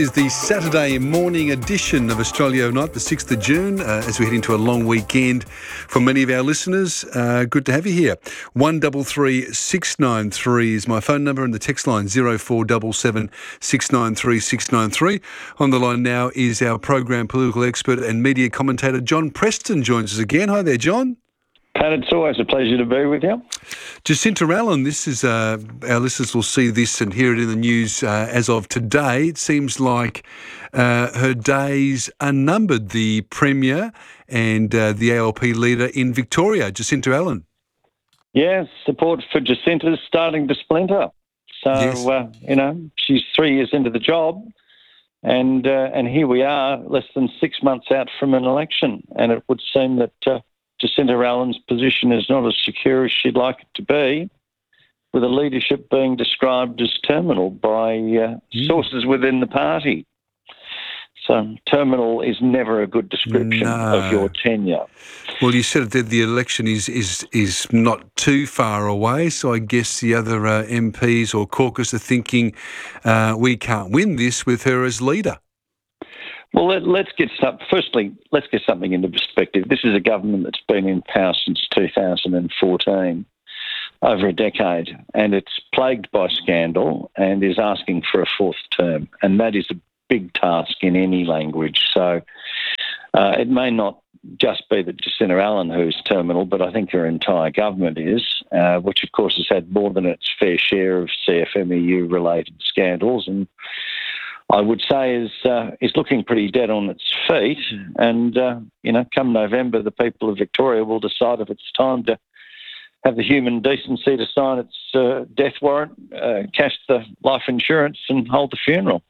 Is the Saturday morning edition of Australia Night, the 6th of June, as we head into a long weekend for many of our listeners. Good to have you here. 133 693 is my phone number, and the text line 0477 693 693. On the line now is our program political expert and media commentator, John Preston, joins us again. Hi there, John. Pat, it's always a pleasure to be with you. Jacinta Allen, this is our listeners will see this and hear it in the news as of today. It seems like her days are numbered, the Premier and the ALP leader in Victoria, Jacinta Allen. Yeah, support for Jacinta is starting to splinter. So, yes. She's 3 years into the job and here we are, less than 6 months out from an election, and it would seem that Jacinta Allen's position is not as secure as she'd like it to be, with the leadership being described as terminal by sources within the party. So terminal is never a good description of your tenure. Well, you said that the election is not too far away, so I guess the other MPs or caucus are thinking we can't win this with her as leader. Well, let's get something into perspective. This is a government that's been in power since 2014, over a decade, and it's plagued by scandal and is asking for a fourth term, and that is a big task in any language. So it may not just be that Jacinta Allen who's terminal, but I think her entire government is, which of course has had more than its fair share of CFMEU-related scandals, and I would say is looking pretty dead on its feet. And, come November, the people of Victoria will decide if it's time to have the human decency to sign its death warrant, cash the life insurance and hold the funeral.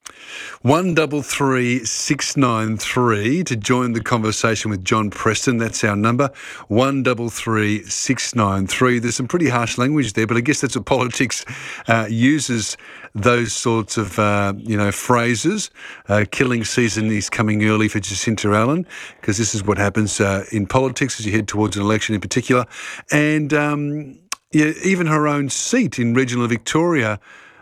133 693 to join the conversation with John Preston. That's our number, 133 693. There's some pretty harsh language there, but I guess that's what politics uses, those sorts of, phrases. Killing season is coming early for Jacinta Allen, because this is what happens in politics as you head towards an election in particular. And even her own seat in regional Victoria,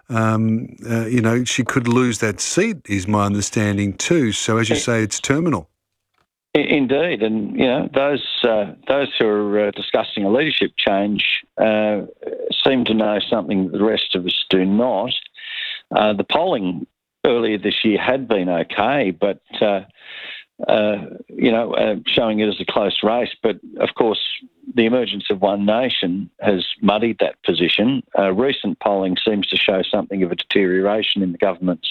she could lose that seat, is my understanding too. So, as you say, it's terminal. Indeed, and those who are discussing a leadership change seem to know something that the rest of us do not. The polling earlier this year had been okay, but showing it as a close race. But of course, the emergence of One Nation has muddied that position. Recent polling seems to show something of a deterioration in the government's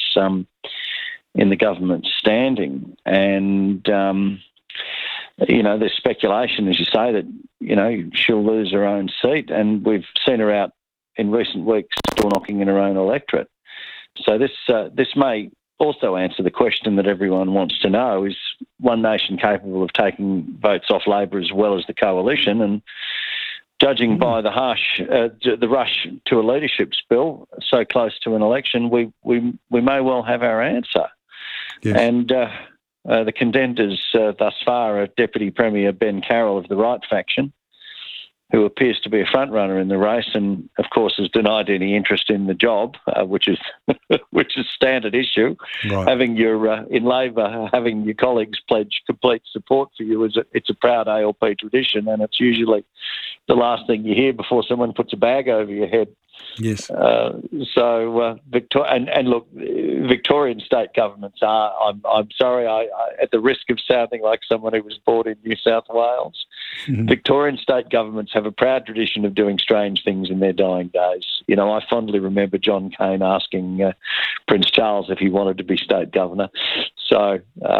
standing, and there's speculation, as you say, that she'll lose her own seat, and we've seen her out in recent weeks door knocking in her own electorate. So this may also answer the question that everyone wants to know: is One Nation capable of taking votes off Labor as well as the coalition? And judging by the rush to a leadership spill so close to an election, we may well have our answer. Yes. And the contenders thus far are Deputy Premier Ben Carroll of the Right faction, who appears to be a front runner in the race, and of course has denied any interest in the job, which is standard issue. Right. Having in Labor, having your colleagues pledge complete support for you it's a proud ALP tradition, and it's usually the last thing you hear before someone puts a bag over your head. Yes. Victorian state governments are. I'm sorry, I at the risk of sounding like someone who was born in New South Wales, Victorian state governments have a proud tradition of doing strange things in their dying days. I fondly remember John Cain asking Prince Charles if he wanted to be state governor. So,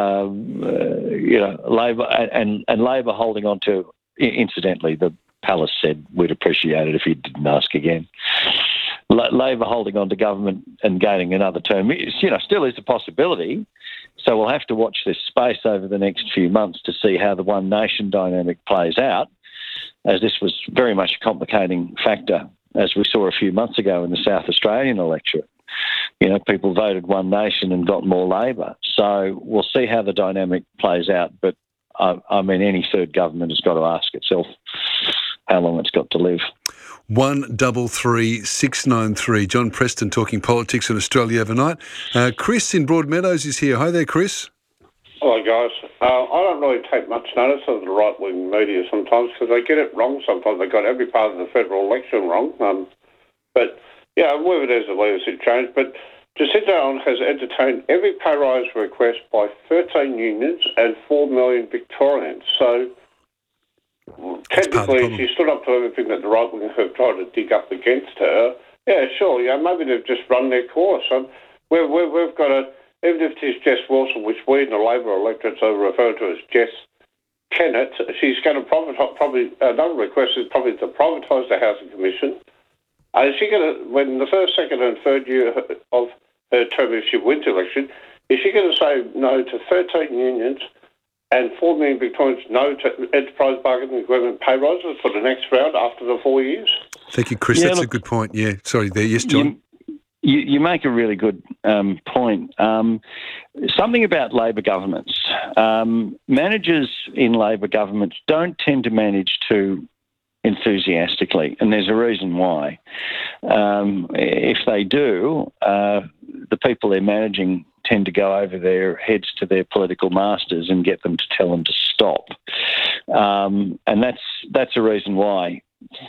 Labor and Labor holding on to. Incidentally, the Palace said we'd appreciate it if he didn't ask again. Labor holding on to government and gaining another term, still is a possibility. So we'll have to watch this space over the next few months to see how the One Nation dynamic plays out, as this was very much a complicating factor, as we saw a few months ago in the South Australian electorate. People voted One Nation and got more Labor. So we'll see how the dynamic plays out. But any third government has got to ask itself how long it's got to live. 133693. John Preston talking politics in Australia overnight. Chris in Broadmeadows is here. Hi there, Chris. Hello, guys. I don't really take much notice of the right-wing media sometimes because they get it wrong sometimes. They got every part of the federal election wrong. But, yeah, whether there's a leadership change. But Jacinda has entertained every pay rise request by 13 unions and 4 million Victorians. So, technically, she stood up to everything that the right-wing have tried to dig up against her. Yeah, sure, maybe they've just run their course. We've got to... Even if it is Jess Wilson, which we in the Labor electorates refer to as Jess Kennett, she's going to probably another request is probably to privatise the Housing Commission. Is she going to, when the first, second and third year of her term, if she wins the election, is she going to say no to 13 unions and 4 million Victorians no to enterprise bargaining agreement pay rises for the next round after the 4 years? Thank you, Chris. That's a good point. Yeah, sorry there. Yes, John? You make a really good point. Something about Labor governments. Managers in Labor governments don't tend to manage too enthusiastically, and there's a reason why. If they do, the people they're managing tend to go over their heads to their political masters and get them to tell them to stop. And that's a reason why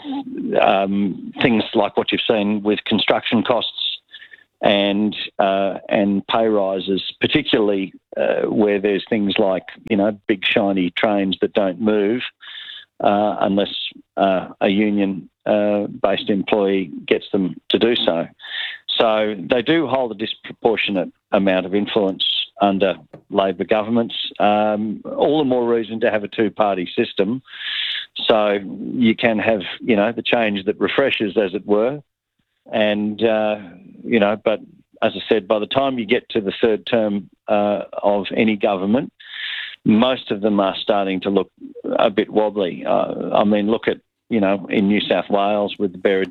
things like what you've seen with construction costs and pay rises, particularly where there's things like, big shiny trains that don't move unless a union-based employee gets them to do so. So they do hold a disproportionate amount of influence under Labor governments. All the more reason to have a two-party system, so you can have, the change that refreshes, as it were. And, but as I said, by the time you get to the third term of any government, most of them are starting to look a bit wobbly. Look at, in New South Wales with the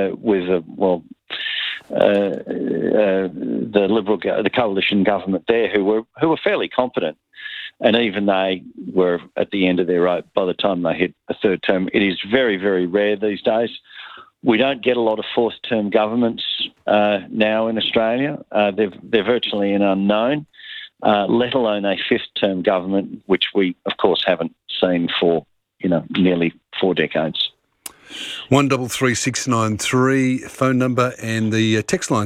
the coalition government there, who were fairly competent, and even they were at the end of their rope by the time they hit a third term. It is very, very rare these days. We don't get a lot of fourth-term governments now in Australia. They're virtually an unknown, let alone a fifth-term government, which we, of course, haven't seen for, nearly 4 decades. 133693 phone number, and the text line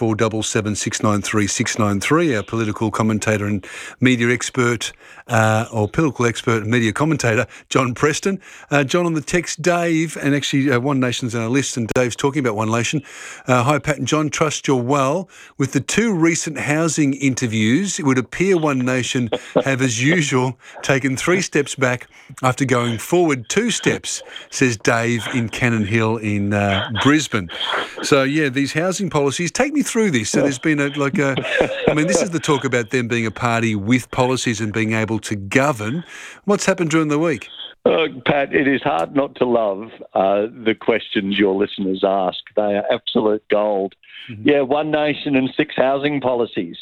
0477693693. Our political commentator and media expert, or political expert and media commentator, John Preston. John, on the text, Dave, and actually One Nation's on our list, and Dave's talking about One Nation. Hi, Pat and John, trust you're well. With the 2 recent housing interviews, it would appear One Nation have, as usual, taken 3 steps back after going forward 2 steps, says Dave in Cannon Hill in Brisbane. So, yeah, these housing policies, take me through this. So there's been this is the talk about them being a party with policies and being able to govern. What's happened during the week? Pat, it is hard not to love the questions your listeners ask. They are absolute gold. Mm-hmm. Yeah, One Nation and 6 housing policies.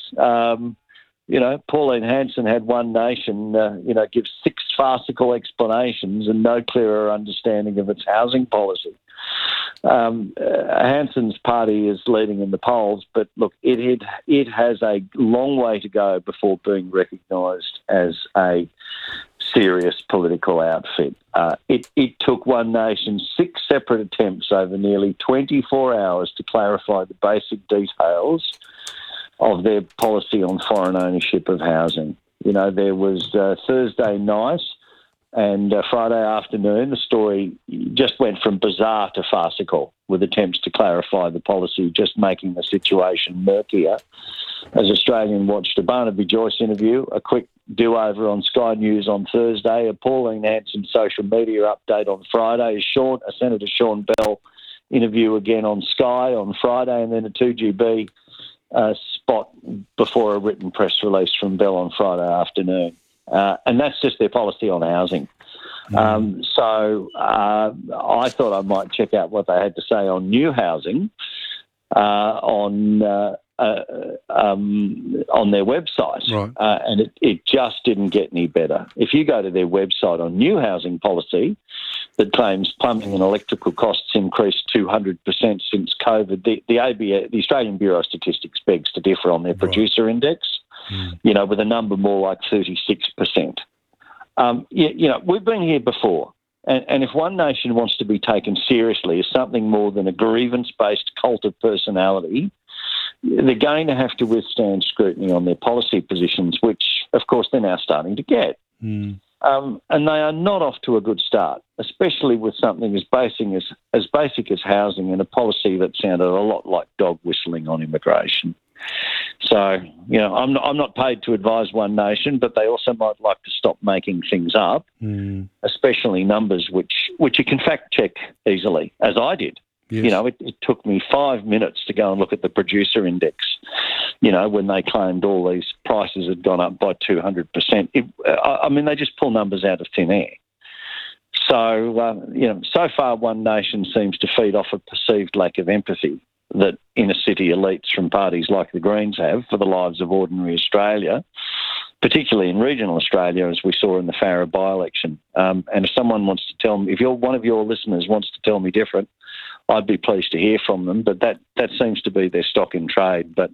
Pauline Hanson had One Nation, give 6 farcical explanations and no clearer understanding of its housing policy. Hanson's party is leading in the polls, but look, it has a long way to go before being recognised as a serious political outfit. It took One Nation 6 separate attempts over nearly 24 hours to clarify the basic details of their policy on foreign ownership of housing. There was Thursday night and Friday afternoon, the story just went from bizarre to farcical, with attempts to clarify the policy, just making the situation murkier. As Australian watched a Barnaby Joyce interview, a quick do-over on Sky News on Thursday, a Pauline Hanson social media update on Friday, a Senator Sean Bell interview again on Sky on Friday, and then a 2GB spot before a written press release from Bell on Friday afternoon. And that's just their policy on housing. So I thought I might check out what they had to say on new housing on on their website, right. And it just didn't get any better. If you go to their website on new housing policy that claims plumbing and electrical costs increased 200% since COVID, the Australian Bureau of Statistics begs to differ on their producer index, with a number more like 36%. We've been here before. And if One Nation wants to be taken seriously as something more than a grievance-based cult of personality, they're going to have to withstand scrutiny on their policy positions, which, of course, they're now starting to get. And they are not off to a good start, especially with something as basic as housing and a policy that sounded a lot like dog whistling on immigration. So, I'm not paid to advise One Nation, but they also might like to stop making things up, especially numbers which you can fact check easily, as I did. Yes. It took me 5 minutes to go and look at the producer index, when they claimed all these prices had gone up by 200%. They just pull numbers out of thin air. So, so far One Nation seems to feed off a perceived lack of empathy that inner city elites from parties like the Greens have for the lives of ordinary Australia, particularly in regional Australia, as we saw in the Farrer by-election. And if someone wants to tell me, if one of your listeners wants to tell me different, I'd be pleased to hear from them. But that seems to be their stock in trade. But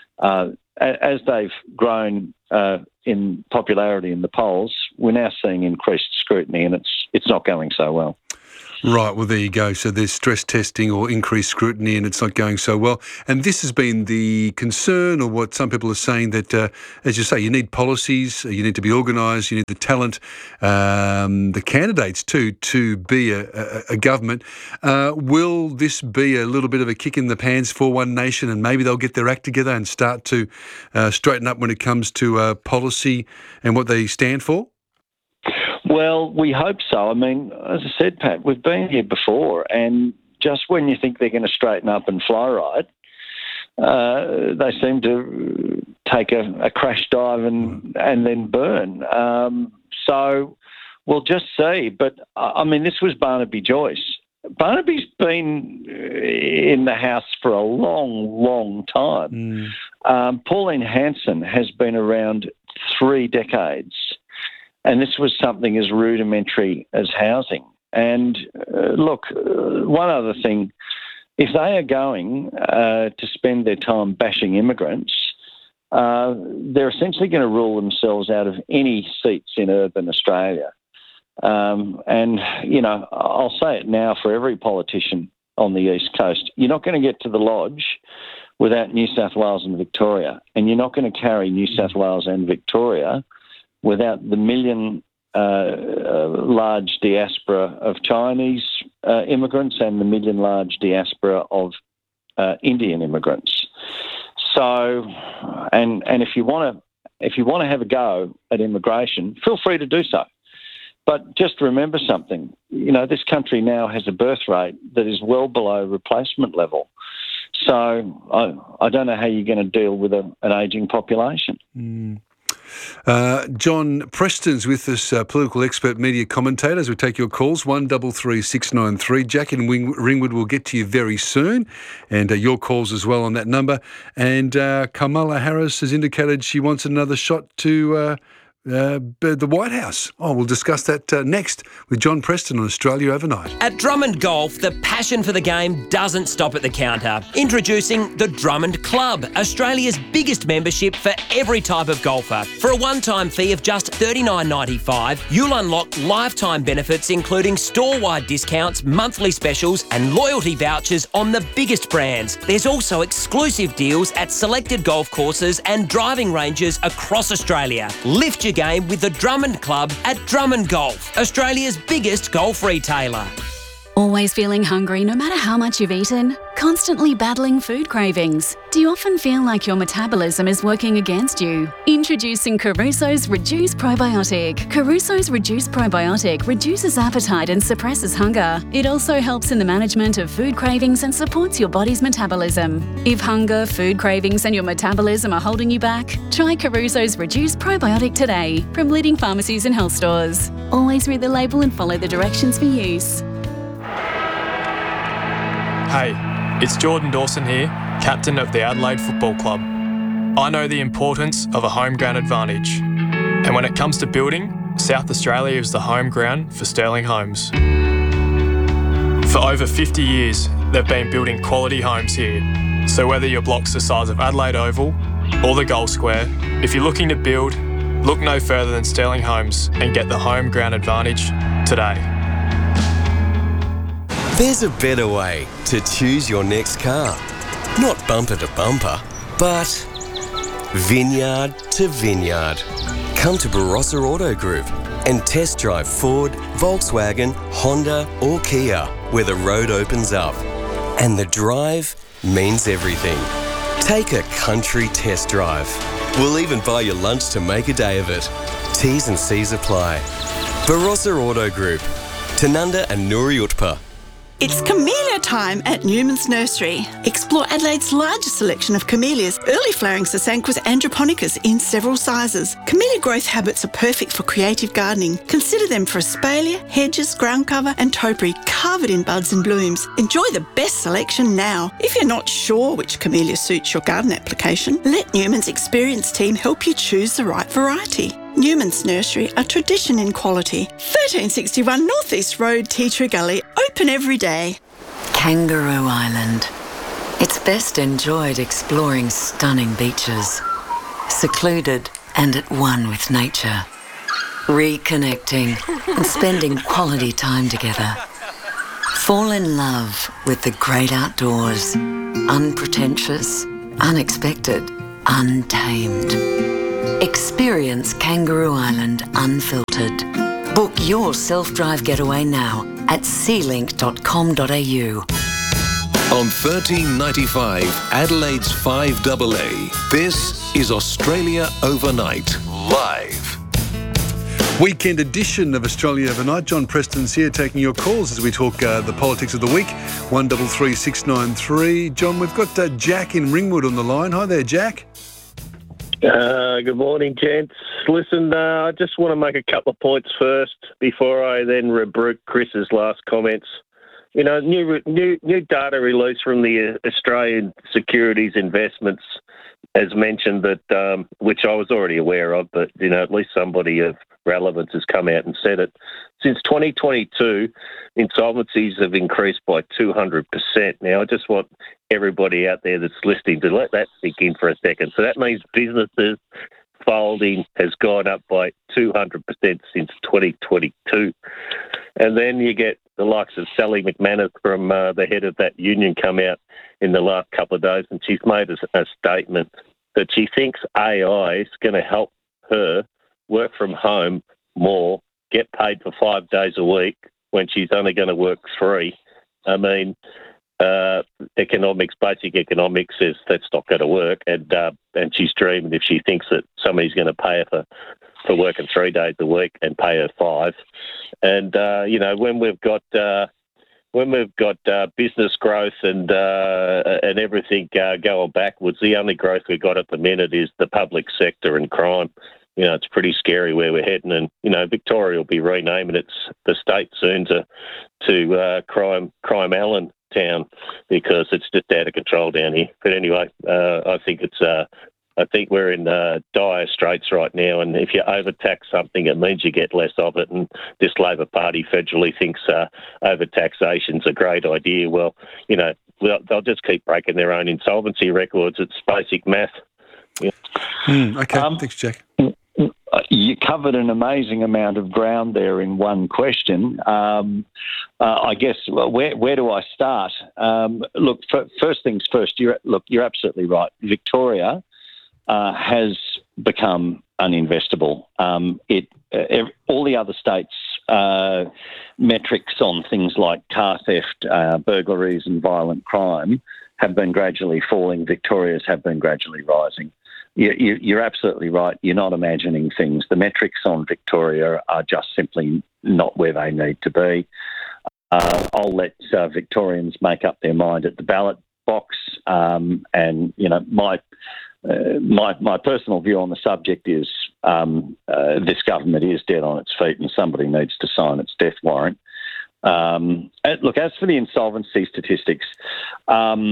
as they've grown in popularity in the polls, we're now seeing increased scrutiny, and it's not going so well. Right, well, there you go. So there's stress testing or increased scrutiny and it's not going so well. And this has been the concern, or what some people are saying, that, as you say, you need policies, you need to be organised, you need the talent, the candidates too, to be a government. Will this be a little bit of a kick in the pants for One Nation, and maybe they'll get their act together and start to straighten up when it comes to policy and what they stand for? Well, we hope so. As I said, Pat, we've been here before, and just when you think they're going to straighten up and fly right, they seem to take a crash dive and then burn. So we'll just see. But, this was Barnaby Joyce. Barnaby's been in the House for a long, long time. Pauline Hanson has been around 3 decades. And this was something as rudimentary as housing. And look, one other thing, if they are going to spend their time bashing immigrants, they're essentially going to rule themselves out of any seats in urban Australia. And I'll say it now for every politician on the East Coast, you're not going to get to the Lodge without New South Wales and Victoria. And you're not going to carry New South Wales and Victoria without the million large diaspora of Chinese immigrants and the million large diaspora of Indian immigrants. So, and if you want to have a go at immigration, feel free to do so. But just remember something, this country now has a birth rate that is well below replacement level. So I don't know how you're going to deal with an ageing population. John Preston's with us, political expert, media commentator, as we take your calls, 133 693. Jack in Ringwood will get to you very soon, and your calls as well on that number. And Kamala Harris has indicated she wants another shot to the White House. We'll discuss that next with John Preston on Australia Overnight. At Drummond Golf, the passion for the game doesn't stop at the counter. Introducing the Drummond Club, Australia's biggest membership for every type of golfer. For a one-time fee of just $39.95, you'll unlock lifetime benefits including store-wide discounts, monthly specials and loyalty vouchers on the biggest brands. There's also exclusive deals at selected golf courses and driving ranges across Australia. Lift your game with the Drummond Club at Drummond Golf, Australia's biggest golf retailer. Always feeling hungry no matter how much you've eaten? Constantly battling food cravings? Do you often feel like your metabolism is working against you? Introducing Caruso's Reduce Probiotic. Caruso's Reduce Probiotic reduces appetite and suppresses hunger. It also helps in the management of food cravings and supports your body's metabolism. If hunger, food cravings and your metabolism are holding you back, try Caruso's Reduce Probiotic today from leading pharmacies and health stores. Always read the label and follow the directions for use. Hey, it's Jordan Dawson here, captain of the Adelaide Football Club. I know the importance of a home ground advantage. And when it comes to building, South Australia is the home ground for Sterling Homes. For over 50 years, they've been building quality homes here. So whether your block's the size of Adelaide Oval or the Gold Square, if you're looking to build, look no further than Sterling Homes and get the home ground advantage today. There's a better way to choose your next car. Not bumper to bumper, but vineyard to vineyard. Come to Barossa Auto Group and test drive Ford, Volkswagen, Honda or Kia, where the road opens up. And the drive means everything. Take a country test drive. We'll even buy you lunch to make a day of it. T's and C's apply. Barossa Auto Group, Tanunda and Noori Utpa. It's camellia time at Newman's Nursery. Explore Adelaide's largest selection of camellias, early flowering Sasanquas androponicas in several sizes. Camellia growth habits are perfect for creative gardening. Consider them for espalier, hedges, ground cover and topiary covered in buds and blooms. Enjoy the best selection now. If you're not sure which camellia suits your garden application, let Newman's experienced team help you choose the right variety. Newman's Nursery, a tradition in quality. 1361 North East Road, Tea Tree Gully, open every day. Kangaroo Island. It's best enjoyed exploring stunning beaches, secluded and at one with nature, reconnecting and spending quality time together. Fall in love with the great outdoors, unpretentious, unexpected, untamed. Experience Kangaroo Island unfiltered. Book your self-drive getaway now at sealink.com.au. On 1395 Adelaide's 5AA, this is Australia Overnight, live. Weekend edition of Australia Overnight. John Preston's here taking your calls as we talk the politics of the week. 133693. John, we've got Jack in Ringwood on the line. Hi there, Jack. Good morning, gents. Listen, I just want to make a couple of points first before I then rebuke Chris's last comments. You know, new data released from the Australian Securities Investments has mentioned that, which I was already aware of, but, you know, at least somebody of relevance has come out and said it. Since 2022, insolvencies have increased by 200%. Now, I just want everybody out there that's listening to let that sink in for a second. So that means businesses folding has gone up by 200% since 2022. And then you get the likes of Sally McManus from the head of that union come out in the last couple of days, and she's made a statement that she thinks AI is going to help her work from home more, get paid for 5 days a week when she's only going to work 3. I mean, basic economics says that's not going to work, and she's dreaming if she thinks that somebody's going to pay her for working 3 days a week and pay her 5. And you know, when we've got business growth and everything going backwards, the only growth we've got at the minute is the public sector and crime. You know, it's pretty scary where we're heading, and you know, Victoria will be renaming the state soon to Crime Allen Town because it's just out of control down here. But anyway, I think we're in dire straits right now, and if you overtax something, it means you get less of it. And this Labor Party federally thinks overtaxation's a great idea. Well, you know, they'll just keep breaking their own insolvency records. It's basic math. Yeah. Okay, thanks, Jack. You covered an amazing amount of ground there in one question. I guess, well, where do I start? Look, first things first. You're absolutely right. Victoria has become uninvestable. All the other states' metrics on things like car theft, burglaries, and violent crime have been gradually falling. Victoria's have been gradually rising. You're absolutely right. You're not imagining things. The metrics on Victoria are just simply not where they need to be. I'll let Victorians make up their mind at the ballot box. And you know, my personal view on the subject is this government is dead on its feet, and somebody needs to sign its death warrant. Look, as for the insolvency statistics,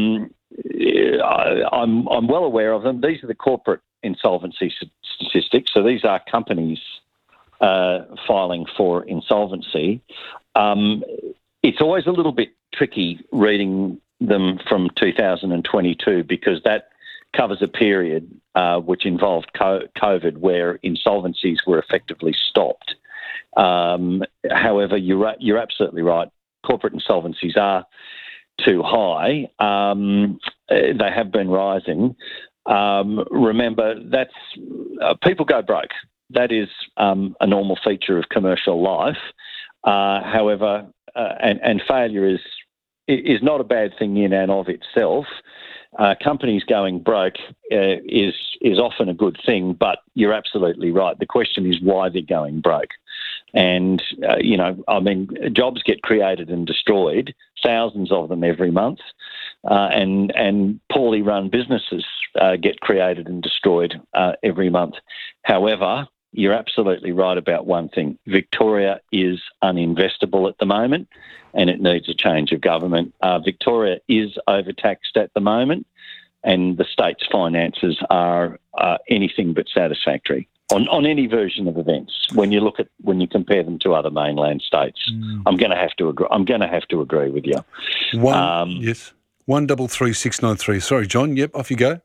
I'm well aware of them. These are the corporate insolvency statistics. So these are companies filing for insolvency. It's always a little bit tricky reading them from 2022 because that covers a period which involved COVID where insolvencies were effectively stopped. However, you're absolutely right. Corporate insolvencies are too high. They have been rising. Remember, people go broke. That is a normal feature of commercial life. However, and failure is not a bad thing in and of itself. Companies going broke is often a good thing, but you're absolutely right. The question is why they're going broke. And, jobs get created and destroyed, thousands of them every month, and poorly run businesses get created and destroyed every month. However, you're absolutely right about one thing. Victoria is uninvestable at the moment and it needs a change of government. Victoria is overtaxed at the moment and the state's finances are anything but satisfactory on any version of events. When you compare them to other mainland states, I'm going to have to agree. I'm going to have to agree with you. Yes, 133693. Sorry, John. Yep, off you go.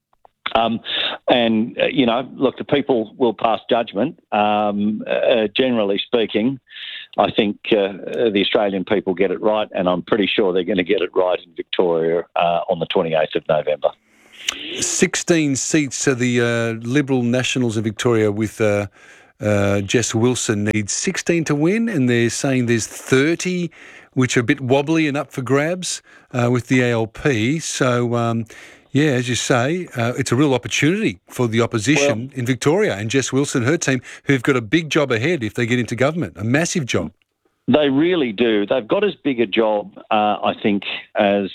Look, the people will pass judgment. Generally speaking, I think the Australian people get it right, and I'm pretty sure they're going to get it right in Victoria on the 28th of November. 16 seats are the Liberal Nationals in Victoria with Jess Wilson needs 16 to win, and they're saying there's 30 which are a bit wobbly and up for grabs with the ALP. So, as you say, it's a real opportunity for the opposition in Victoria and Jess Wilson, her team, who've got a big job ahead if they get into government, a massive job. They really do. They've got as big a job, I think, as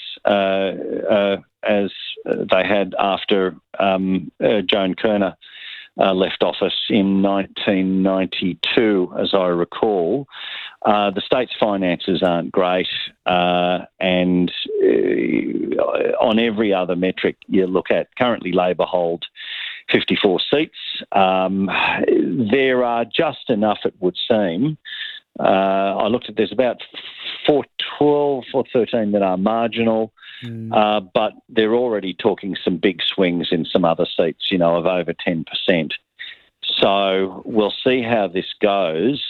they had after Joan Kirner left office in 1992, as I recall. The state's finances aren't great, and on every other metric you look at, currently Labor hold 54 seats. There are just enough, it would seem. I looked at, there's about 412 or 13 that are marginal, but they're already talking some big swings in some other seats, of over 10%. So we'll see how this goes.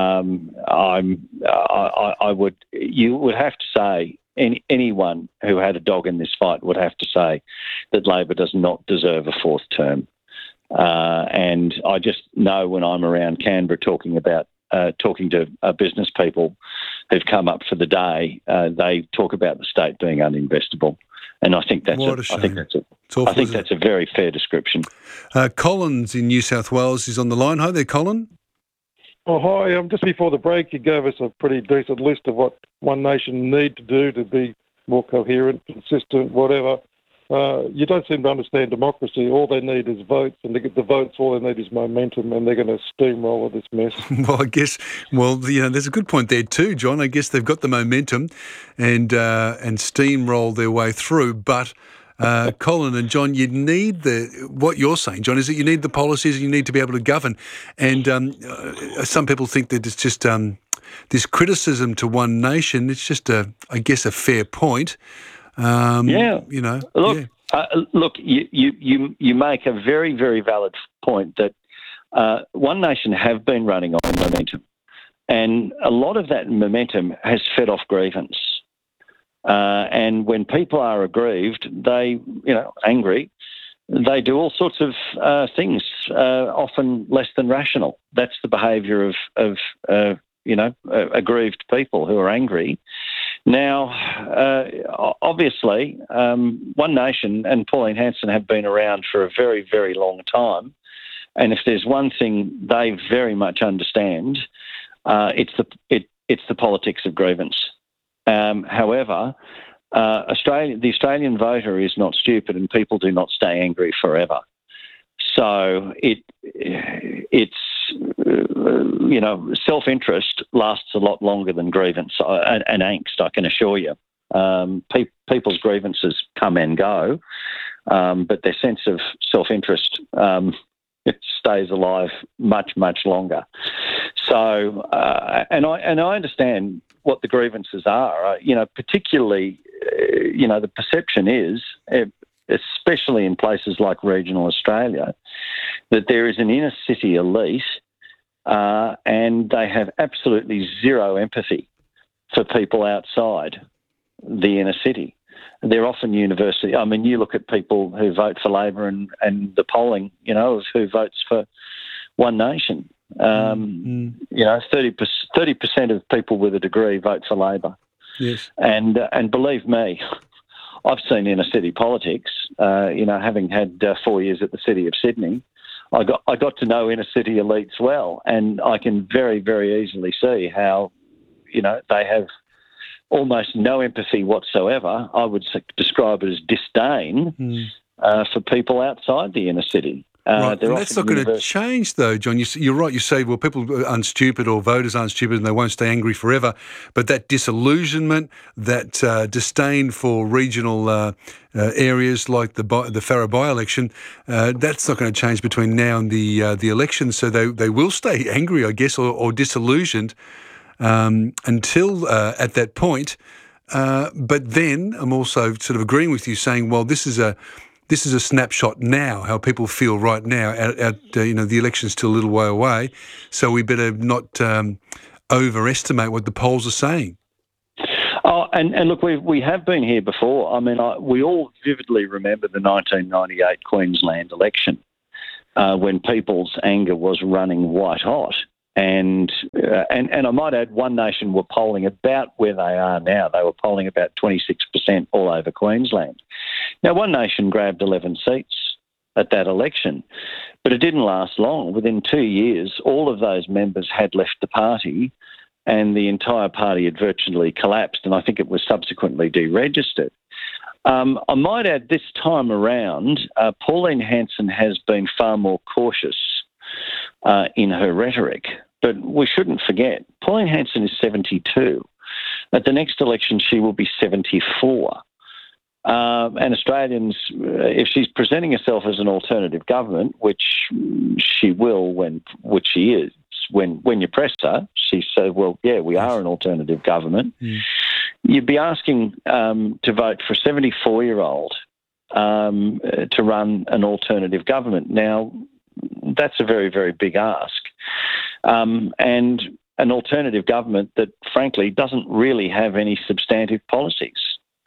You would have to say, anyone who had a dog in this fight would have to say that Labor does not deserve a fourth term. And I just know when I'm around Canberra talking to business people who've come up for the day, they talk about the state being uninvestable. And I think that's a very fair description. Collins in New South Wales is on the line. Hi there, Colin. Oh, hi. Just before the break, you gave us a pretty decent list of what One Nation need to do to be more coherent, consistent, whatever. You don't seem to understand democracy. All they need is votes, and to get the votes, all they need is momentum, and they're going to steamroll this mess. Well, I guess, there's a good point there too, John. I guess they've got the momentum and steamroll their way through. But Colin and John, you need what you're saying, John, is that you need the policies and you need to be able to govern. And some people think that it's just this criticism to One Nation. It's just, a fair point. Look, you make a very, very valid point that One Nation have been running on momentum, and a lot of that momentum has fed off grievance. And when people are aggrieved, they, angry, they do all sorts of things, often less than rational. That's the behaviour of aggrieved people who are angry. Now, obviously, One Nation and Pauline Hanson have been around for a very, very long time. And if there's one thing they very much understand, it's the politics of grievance. However, the Australian voter is not stupid, and people do not stay angry forever. So it's self-interest lasts a lot longer than grievance and angst, I can assure you. People's grievances come and go, but their sense of self-interest it stays alive much, much longer. So, and I understand what the grievances are. Particularly, the perception is, especially in places like regional Australia, that there is an inner city elite, and they have absolutely zero empathy for people outside the inner city. They're often universally. I mean, you look at people who vote for Labor and the polling, of who votes for One Nation. 30% of people with a degree vote for Labor. Yes. And believe me, I've seen inner city politics. Having had 4 years at the City of Sydney, I got to know inner city elites well, and I can very, very easily see how, they have almost no empathy whatsoever. I would describe it as disdain for people outside the inner city. Right, and that's not going to change, though, John. You're right. You say, well, people aren't stupid, or voters aren't stupid, and they won't stay angry forever. But that disillusionment, that disdain for regional areas like the Farrer by-election, that's not going to change between now and the election. So they will stay angry, I guess, or disillusioned until at that point. But then I'm also sort of agreeing with you, saying, well, this is a snapshot now, how people feel right now. The election's still a little way away, so we better not overestimate what the polls are saying. Oh, and look, we have been here before. I mean, we all vividly remember the 1998 Queensland election when people's anger was running white hot. And I might add, One Nation were polling about where they are now. They were polling about 26% all over Queensland. Now, One Nation grabbed 11 seats at that election, but it didn't last long. Within 2 years, all of those members had left the party, and the entire party had virtually collapsed, and I think it was subsequently deregistered. I might add, this time around, Pauline Hanson has been far more cautious in her rhetoric. But we shouldn't forget, Pauline Hanson is 72. At the next election, she will be 74. And Australians, if she's presenting herself as an alternative government, which she will, when you press her, she said, well, yeah, we are an alternative government. You'd be asking to vote for a 74-year-old to run an alternative government. Now, that's a very, very big ask. And an alternative government that, frankly, doesn't really have any substantive policies.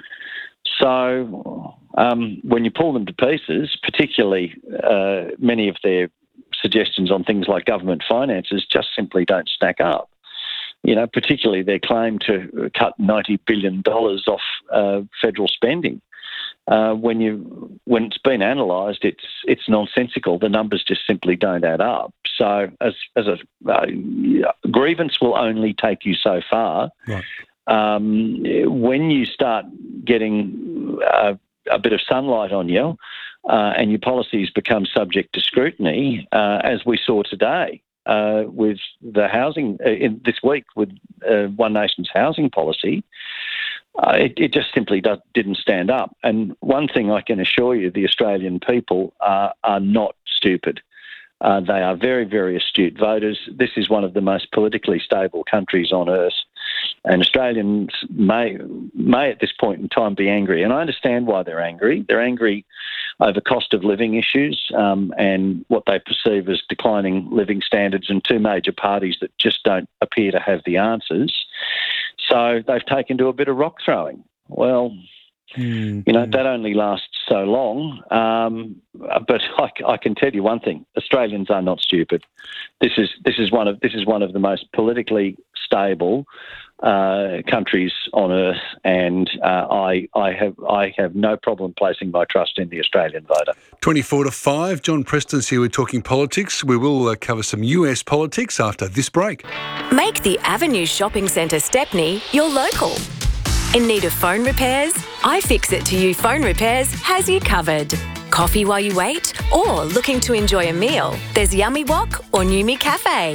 So when you pull them to pieces, particularly many of their suggestions on things like government finances just simply don't stack up. Particularly their claim to cut $90 billion off federal spending. When it's been analysed, it's nonsensical. The numbers just simply don't add up. So as a grievance will only take you so far. Right. When you start getting a bit of sunlight on you and your policies become subject to scrutiny, as we saw today with the housing this week with One Nation's housing policy, it just simply didn't stand up. And one thing I can assure you, the Australian people are not stupid. They are very, very astute voters. This is one of the most politically stable countries on earth. And Australians may at this point in time be angry. And I understand why they're angry. They're angry over cost of living issues and what they perceive as declining living standards, and two major parties that just don't appear to have the answers. So they've taken to a bit of rock throwing. Well, that only lasts so long. But I can tell you one thing: Australians are not stupid. This is one of the most politically stable countries on earth, and I have no problem placing my trust in the Australian voter. 24-5, John Preston's here. We're talking politics. We will cover some US politics after this break. Make the Avenue Shopping Centre Stepney your local. In need of phone repairs? iFixit to You Phone Repairs has you covered. Coffee while you wait? Or looking to enjoy a meal? There's Yummy Wok or Numi Cafe.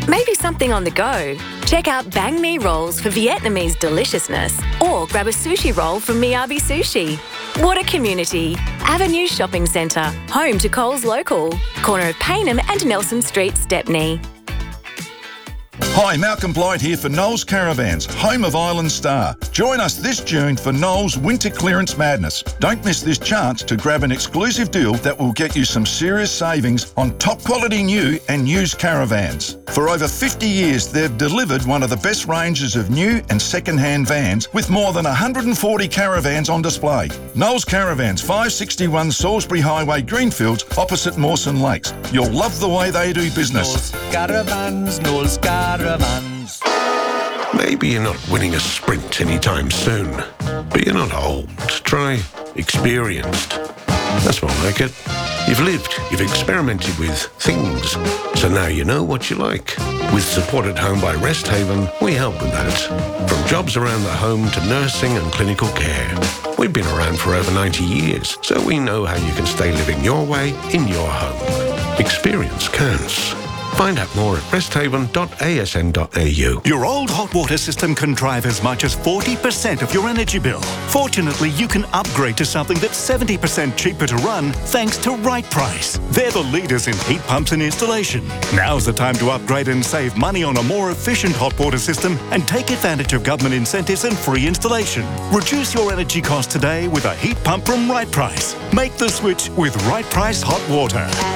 Maybe something on the go. Check out Bang Mi rolls for Vietnamese deliciousness, or grab a sushi roll from Miyabi Sushi. What a community. Avenue Shopping Centre, home to Coles Local, corner of Payneham and Nelson Street, Stepney. Hi, Malcolm Blight here for Knowles Caravans, home of Island Star. Join us this June for Knowles Winter Clearance Madness. Don't miss this chance to grab an exclusive deal that will get you some serious savings on top quality new and used caravans. For over 50 years, they've delivered one of the best ranges of new and second-hand vans with more than 140 caravans on display. Knowles Caravans, 561 Salisbury Highway, Greenfields, opposite Mawson Lakes. You'll love the way they do business. Knowles Caravans. Maybe you're not winning a sprint anytime soon, but you're not old. Try experienced. That's more like it. You've lived, you've experimented with things, so now you know what you like. With Support at Home by Rest Haven, we help with that. From jobs around the home to nursing and clinical care. We've been around for over 90 years, so we know how you can stay living your way in your home. Experience counts. Find out more at resthaven.asn.au. Your old hot water system can drive as much as 40% of your energy bill. Fortunately, you can upgrade to something that's 70% cheaper to run thanks to Right Price. They're the leaders in heat pumps and installation. Now's the time to upgrade and save money on a more efficient hot water system and take advantage of government incentives and free installation. Reduce your energy costs today with a heat pump from Right Price. Make the switch with Right Price Hot Water.